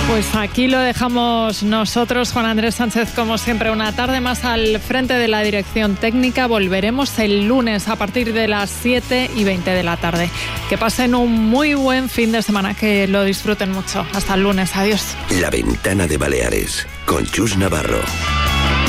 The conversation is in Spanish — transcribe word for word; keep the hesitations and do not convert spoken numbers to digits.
Pues aquí lo dejamos nosotros, Juan Andrés Sánchez, como siempre, una tarde más al frente de la dirección técnica. Volveremos el lunes a partir de las siete y veinte de la tarde. Que pasen un muy buen fin de semana, que lo disfruten mucho. Hasta el lunes, adiós. La Ventana de Baleares, con Chus Navarro.